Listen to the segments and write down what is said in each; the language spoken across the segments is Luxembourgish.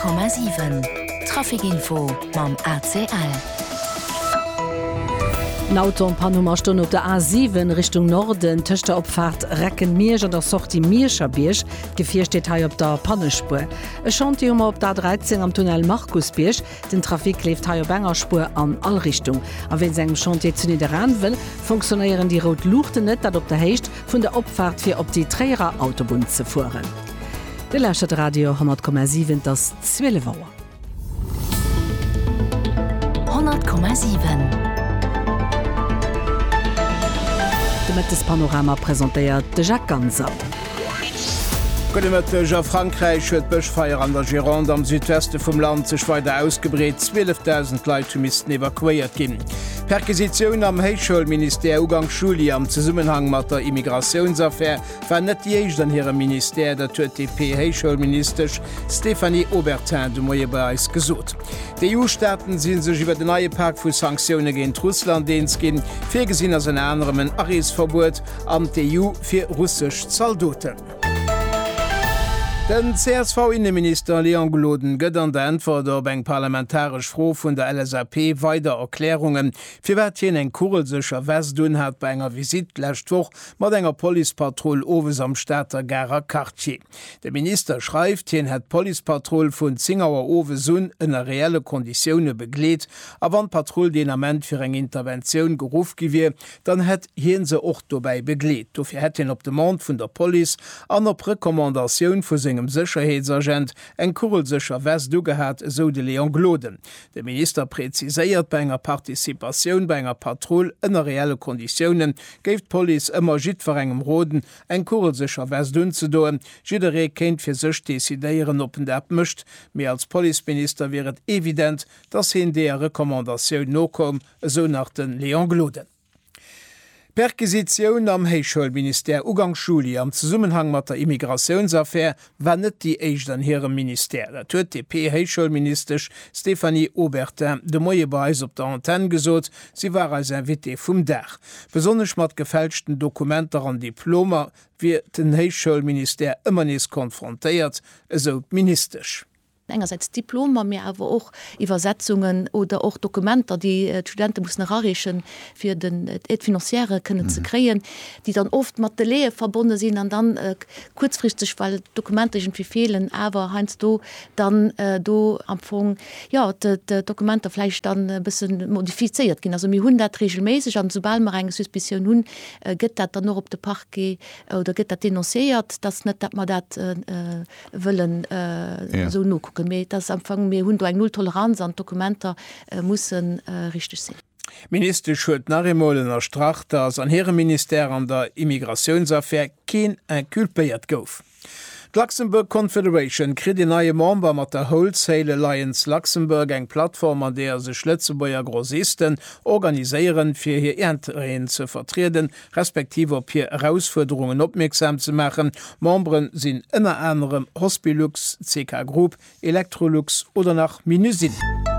100,7 Trafikinfo mam ACL. Auto Panummerstunde op der A7 Richtung Norden töcht der Opfahrt Recken Miersch oder Sorti Mierscher-Biersch gefir steht ha op der Pannespur. Es schont immer op der 13 am Tunnel Markusbiersch, den Trafik lebt ha Bengerspur an all Richtung. A wenn segem Chantier zu niederran will, funktionieren die Rotluchte net, dat op der Hecht vun der Opfahrt fir op die Träger Autobahn zu fuhren. De Lächt Radio 100,7 das 12 Wauer. 100,7 Mit das Panorama präsentiert de Jacques Ganser. Ja, Frankreich huet Bëchfeier an der Gironde am Südweste vum Land sech weiter ausgebreet 12.000 Leute misisten evakuiert ginn. Perquisitionun am Heichschulminister Ugang Schuli am Zusammenhang mat der Immigrationsaffaire war net jeich an hirem Minister der TP Heichschulministersch Stephanie Aubertin de Moyebeis gesot. Die EU-Staaten sinn sech iwwer den neue Park vu Sanktionen géint Russland deens ginn, fir gesinn as en anderem Arresverbot am EU fir russsisch Zaldoten. Den CSV-Innenminister Leon Gloden gëtt an der Antwort op eng parlamentarisch Fro vun der LSAP weiter Erklärungen, fir wat hien eng kurelsecher West dun hat bei enger Visit lächtwoch mat enger Polizeipatrouille owes am Staater Gara Cartier. Der Minister schreift, hien het Polizeipatrouille vun Zingauer Owesun ënner reelle Konditionne begleet, a wann Patrouille denament fir eng Intervention geruf gewir, dann het hien se och dobei begleet. Dofir het hien op de Mond vun der Police an op Rekommandationun vu engem Sicherheitsagent eng kurelsecher West dugehat, so de Leon Gloden. De Minister preziséiert bei enger Partizipation bei enger Patrouille ënner reelle Konditionen géft Police ëmmer jit ver engem Roden eng kurelsecher West dun ze doen, jidere kenint fir sech desideieren open der mischt. Mehr als Policeminister wäret evident, dass hin der Rekommandationun nokom, so nach den Leon Gloden. Perquisitionun am Heichschulminister Ugang Schuli am Zusammenhang mat der Immigrationsaffaire war net die echt an hirem Minister. Der TP Heichschulministersch Stephanie Aubertin de Moyebeis op der Antenne gesot, sie war als Invité vum Dach. Besonders mat gefälschten Dokumenter an Diplomer wie den Heichschulminister immer nees konfrontiert, eso ministersch. Engerseits Diploma, mir aber auch Übersetzungen oder auch Dokumenter, die Studenten muss nachrichten für den finanziäre können zu kreieren, die dann oft mit der Lehre verbunden sind und dann kurzfristig, weil Dokumente irgendwie fehlen, aber heinz du dann du am Anfang ja die Dokumente vielleicht dann ein bisschen modifiziert gehen. Also mir 100 regelmäßig und sobald man eine Suspicion nun geht das dann noch auf den Parquet oder geht das denunziert, dass nicht dass man das wollen so nur gucken. Das Anfang mir hun eng Nulltoleranz an Dokumenter mussssen richtig sinn. Minister schuld Narimolener Stracht ass an herem Minister an der Immigrationsaffaire keen en kulpéiert gouf. Luxemburg Confederation krit die neue Member mat der Wholesale Alliance Luxemburg eng Plattform, an der se Schletzebauer Grossisten organiiséieren fir hier Erntreen zu vertreten, respektive op hier Herausforderungen opmerksam zu machen. Membren sind immer anderem Hospilux, CK Group, Electrolux oder nach Minusin.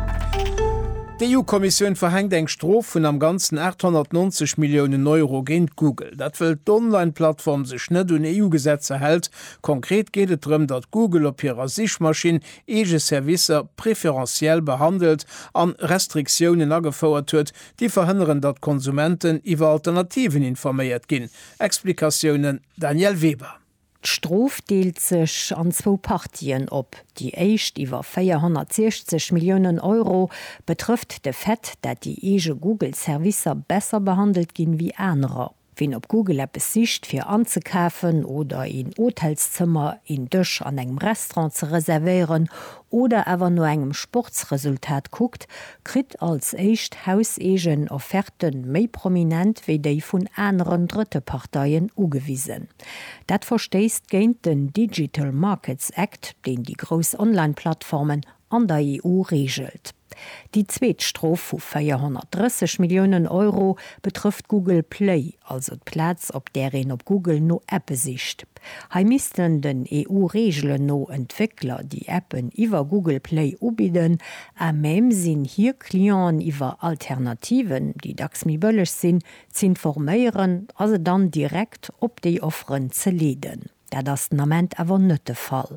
Die EU-Kommission verhängt eng Strof vun am ganzen 890 Millionen Euro géint Google. Dat will d'Online-Plattform sech net un EU-Gesetze hält. Konkret geht es darum, dat Google op ihrer Sichmaschine ege Servicer präferenziell behandelt, an Restriktionen angefordert huet, die verhindern, dat Konsumenten iwwer Alternativen informiert gin. Explikationen Daniel Weber. D'Strof deelt sech an 2 Partien op. Die éischt iwwer 460 Millionen Euro betrifft de Fett, dat die ege Google-Servicer besser behandelt ginn wie anderer. Wen op Google App besicht fir anzukäfen oder in Hotelszimmer in Dëch an engem Restaurant ze reservieren oder ewer no engem Sportsresultat guckt, krit als éicht hausegen Offerten méi prominent wie déi vun anderen dritte Parteien ugewiesen. Dat versteist géint den Digital Markets Act, den die gross Online-Plattformen an der EU regelt. Die Zweetstrof vu 430 Millionen Euro betrifft Google Play, also Platz, op derin op Google no App sicht. Heimisten den EU-Regelen no Entwickler, die Appen iwwer Google Play ubieden, mem sinn hier Klienten iwwer Alternativen, die dacks mi bëllech sinn, zu informéieren, also dann direkt op die Offeren ze leden. Da das Nament awer nëtte Fall.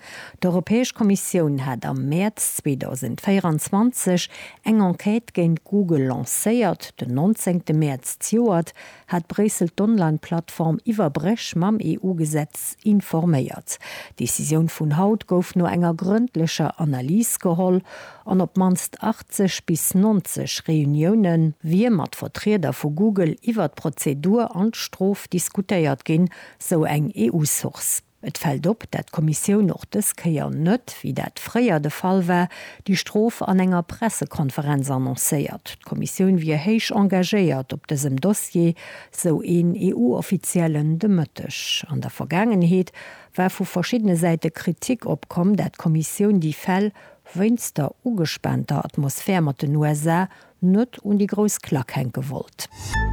Die Europäische Kommission hat am März 2024 eng Enquete gegen Google lanciert. Den 19. März Ziot hat Bresel d'Online-Plattform iwwer Brech mam EU-Gesetz informéiert. Decision vun Haut gouf no enger gründlicher Analyse geholl an op manst 80 bis 90 Reunionen wie mat Vertreter vu Google iwwer Prozedur an Strof diskutiert gin, so eng EU-Source. Et fällt op, dat Kommission noch des Keier nett, wie dat freier de Fall war, die Strof an enger Pressekonferenz annoncéiert. Kommission wie heich engagéiert op desem Dossier, so en EU-Offiziellen de Mëttech. An der Vergangenheet war vu verschiedene Seite Kritik opkom, dat Kommission die Fäll wënster ugespannter Atmosphär mat den USA nett und die Gros Klack gewollt.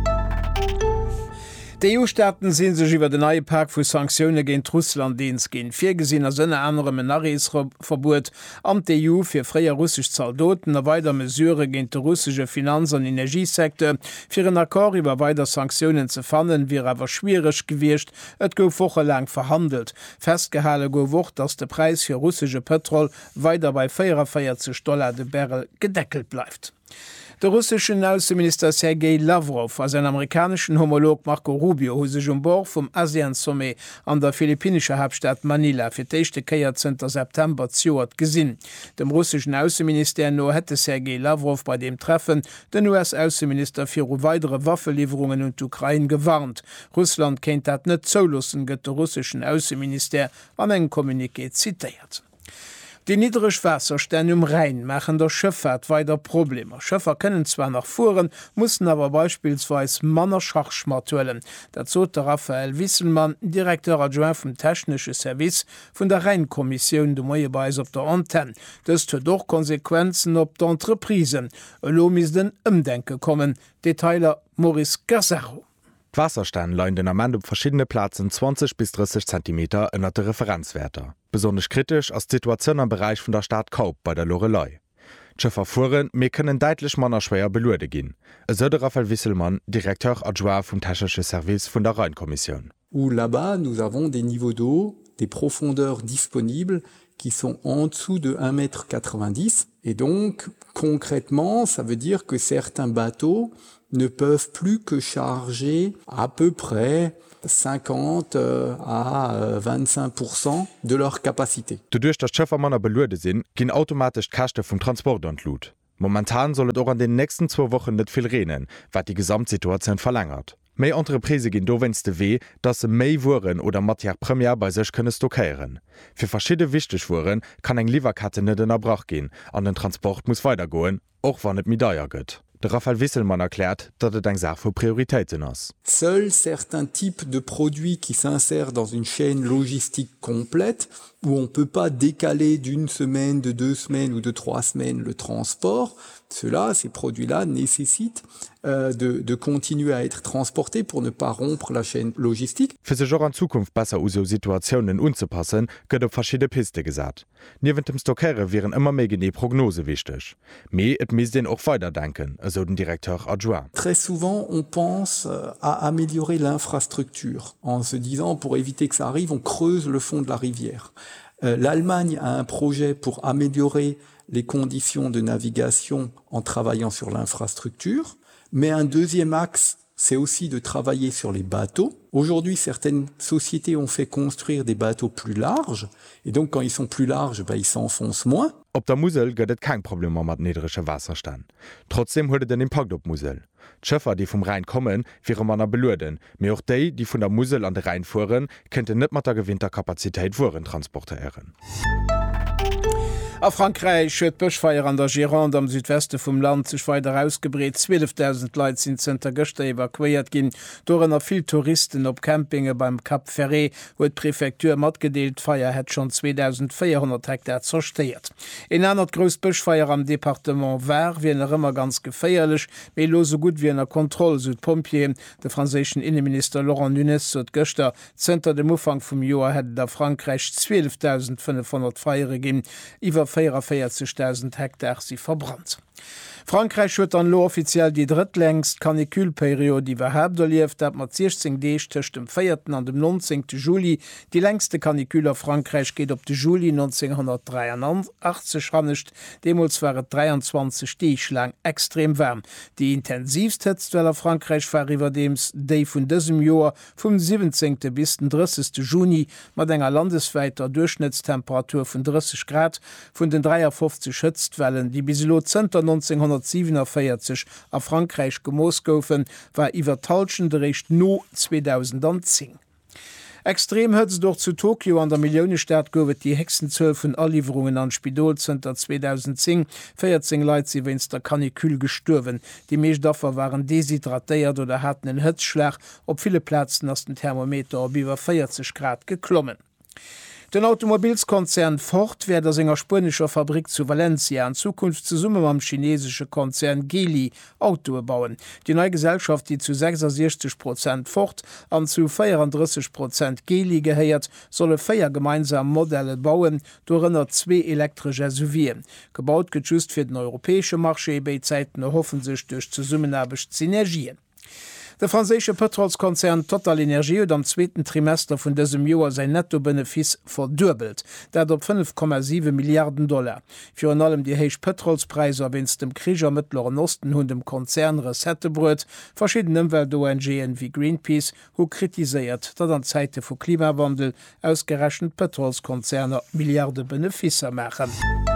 Die EU-Staaten sehen sich über den neue Park für Sanktionen gegen Russland dienst gehen. Vier gesehen als eine andere Menarisverbot am der EU für freie russische Soldaten, eine weitere Mesure gegen den russischen Finanz- und Energiesektor. Für einen Akkord über weitere Sanktionen zu fanden, wäre aber schwierig gewesen. Es wurde wochenlang verhandelt. Festgehalten wurde, dass der Preis für russische Petrol weiter bei $44 de Barrel gedeckelt bleibt. Der russische Außenminister Sergei Lavrov als ein amerikanischen Homolog Marco Rubio hat sich Bord vom ASEAN-Summit an der philippinischen Hauptstadt Manila für die erste Kehr 10. September gesehen. Dem russischen Außenminister hätte Sergei Lavrov bei dem Treffen den US-Außenminister für weitere Waffenlieferungen in die Ukraine gewarnt. Russland kennt das nicht zulassen, wird der russischen Außenminister an einem Kommuniqué zitiert. Die niedrig Wasserstände Rhein machen der Schifffahrt weiter Probleme. Schiffer können zwar noch fuhren, mussten aber beispielsweise Manner Schachschmartuellen. Dazu der Raphael Wisselmann, Direktor Adjoint vom Technischen Service von der Rheinkommission de Moyebeis auf der Antenne. Das hat doch Konsequenzen auf die Entreprisen. Lo mis den Umdenken kommen. Detailer Maurice Gazzaro. Die Wasserstände leuen den Amend auf verschiedene Plätzen 20 bis 30 cm ënner de Referenzwerter. Besonders kritisch als die Situation am Bereich von der Stadt Kaup bei der Lorelei. Schiffer fuhren, mir können deutlich manner schwer beluerde gehen. So der Raphael Wisselmann, Direkteur Adjoint vom Technischen Service von der Rheinkommission. Où là-bas, nous avons des niveaux d'eau, des profondeurs disponibles qui sont en dessous de 1,90 m. Et donc, concrètement, ça veut dire que certains bateaux ne peuvent plus que charger à peu près 50 à 25% de leur capacité. Dadurch, dass Schiffermanner beluerde sind, gehen automatisch Kosten vom Transport entlut. Momentan soll es auch an den nächsten 2 Wochen nicht viel regnen, was die Gesamtsituation verlängert. Mehr Entreprise gehen do wennste weh, dass sie mehr Waren oder Matière Première bei sich können stockieren. Für verschiedene wichtige Waren kann eine Lieferkette nicht in Erbrach gehen, und der Transport muss weitergehen, auch wenn es mit teuer geht. Der Raphael Wisselmann erklärt, dass es eine Sache für Prioritäten ist. Seuls certains types de produits qui s'insèrent dans une chaîne logistique complète, où on ne peut pas décaler d'une semaine, de 2 semaines ou de 3 semaines le transport, ces produits-là nécessitent de continuer à être transportés pour ne pas rompre la chaîne logistique. Für sich auch in Zukunft besser aus so Situationen anzupassen, wird auf verschiedene Pisten gesagt. Neben dem Stockieren wären immer mehr die Prognose wichtig. Mais es muss den auch weiterdenken, so der Direkteur Adjoint. Très souvent, on pense à améliorer l'infrastructure en se disant, pour éviter que ça arrive, on creuse le fond de la rivière. L'Allemagne a un projet pour améliorer les conditions de navigation en travaillant sur l'infrastructure, mais un deuxième axe, c'est aussi de travailler sur les bateaux. Aujourd'hui, certaines sociétés ont fait construire des bateaux plus larges, et donc quand ils sont plus larges, ils s'enfoncent moins. Op der Musel gëtt kein Problem mat niedrigsche Wasserstand. Trotzdem huet den Impact op Musel. D'Schëffer, die vom Rhein kommen, wäre manner beluerden, méi auch déi, die vun der Musel an de Rhein fuhren, könnte net mat der Gewinterkapazitéit Wuren transportieren. A Frankreich huet Bëchfeier an der Gironde am Südweste vum Land sech weiter ausgebreet. 12.000 Leiit sind Zter Gëchte evakuiert ginn. Dorenner vill Touristen op Campinge beim Cap Ferré huet d'Präfektur matgedeelt, Feier hett schon 2400 Hektar zersteiert. En anert gros Bëchfeier am Departement war wie er immer ganz geféierlech, méi lo so gut wie ennner Kontrolle Südpompier. De franzéschen Innenminister Laurent Nunez zot Gëchter Zter dem Ufang vum Joer hett der Frankreich 12.500 Feiere ginn. Iwer 44.000 Hektar sie verbrannt. Frankreich huet an lo offiziell die drittlängst Kanikülperiode die überhaupt erlieft, dat mat 16 Deg tcht dem 4. an dem 19. Juli. Die längste Kaniküler Frankreich geht op de Juli 1983 rannecht, demals waren 23 Deg lang extrem wärm. Die intensivst Hitzweller Frankreich war iwwerdems déi vun diesem Joer vom 17. bis den 30. Juni mat enger landesweiter Durchschnittstemperatur von 30 Grad vun den 53 Schütztwellen, die bisilo 1947 a Frankreich gemoos goufen, war iwwer talschenrecht no 2010. Extrem hëtz doch zu Tokio an der Millionenstaat gowet die Hexenzuel vun Allieferungen an Spidolzenter 2010 14 Leiit sie wenns der Kanikül gestürwen. Die Meesdaffer waren deshydratéiert oder hatten en Hëtzschlag op viele Plätzen ass den Thermometer op iwwer 40 Grad geklommen. Den Automobilskonzern Ford wär der senger spanischer Fabrik zu Valencia in Zukunft zu Summe am chinesische Konzern Geely Autoe bauen. Die neue Gesellschaft, die zu 66% Ford an zu 34% Geely geheiert, solle 4 gemeinsam Modelle bauen, dorinnner 2 elektrische SUVen. Gebaut getschust für den europäische Marché bei Zeiten erhoffen sich durch zu summenabisch Synergien. Der französische Petrolskonzern Total Energie hat am 2. Trimester von diesem Jahr sein Nettobenefiz verdoppelt, dat op 5,7 Milliarden $. Für allem die heisch Petrolspreise wenn's dem Krieg am Mittleren Osten hun dem Konzern Resettebrot, verschiedene Umwelt-ONGen wie Greenpeace hu kritisiert, dat an Zeite vu Klimawandel ausgerechnet Petrolskonzerne Milliarden Benefice machen.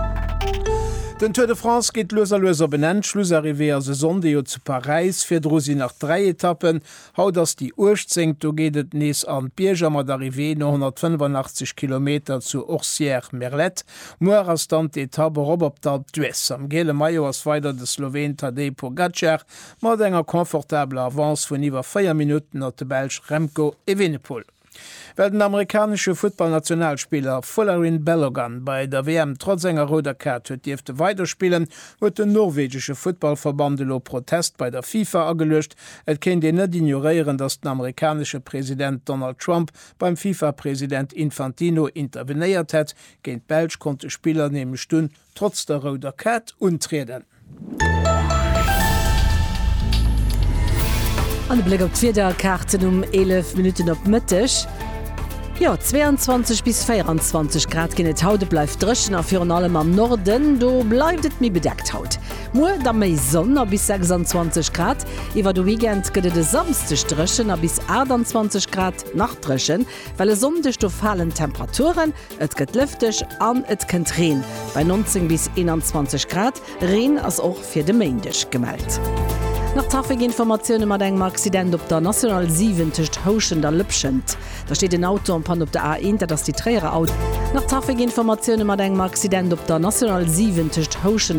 Den Tour de France geht loser benannt, Schlussarrivée a Sondio zu Paris, fir Drosi nach 3 Etappen, haut ass die Urchtzingt, do gehtt nees an Bierger d'Arrivée 185 km zu Orsières-Merlet, Moer as stand d'Etappe Robert Dues. Am gele Maio ass weiter de Slowen Tadej Pogacar, mat enger komfortabler Avance vun iwwer 4 Minuten at de Belg Remco Evenepoel. Weil den amerikanische Footballnationalspieler Folarin Balogun bei der WM trotz enger roter Karte huet dürfte weiterspielen, huet den norwegische Footballverband lo Protest bei der FIFA agelöscht. Et kennt den net ignorieren, dass den amerikanische Präsident Donald Trump beim FIFA-Präsident Infantino interveniert hat. Gegen Belg konnte Spieler neben Stund trotz der roter Karte untreten. An Blick op Karten 11 Minuten op Mittech. Ja 22 bis 24 Grad genet Haude bleif dreschen a fir an allem am Norden, do bleidet mi bedeckt haut. Mo da méi Sonne bis 26 Grad, iwwer du Weekend gëtt de samste dreschen a bis 28 Grad nachdreschen, well sondestoff fallen Temperaturen, et gëtt lüftech an et kennt Reen. Bei 19 bis 21 Grad Reen ass och fir de Meindech gemeldt. Nach Tafig Informationen mat engem Accident op der National 7 tcht Hoschen der Lübschend. Da steht ein Auto am Pan op der A1, das die Träger Auto. Nach Tafig Informationen mat engem Accident op der National 7 tcht Hoschen